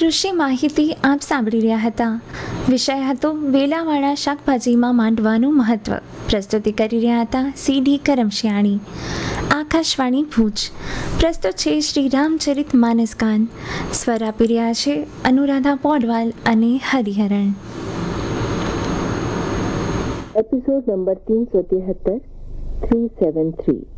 કૃષિ માહિતી આપ સાંભળી રહ્યા હતા. વિષય હતો વેલાવાળા શાકભાજીમાં માંડવાનું મહત્વ. પ્રસ્તુતિ કરી રહ્યા હતા CD કરમશિયાણી, આકાશવાણી ભુજ. પ્રસ્તુત છે શ્રી રામચરિત માનસ ગાન. સ્વર આપી રહ્યા છે અનુરાધા પોડવાલ અને હરિહરણ. Episode number 373 373